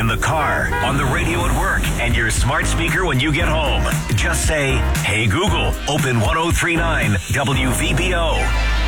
the car, on the radio at work, and your smart speaker when you get home. Just say, "Hey Google, open 1039 WVBO."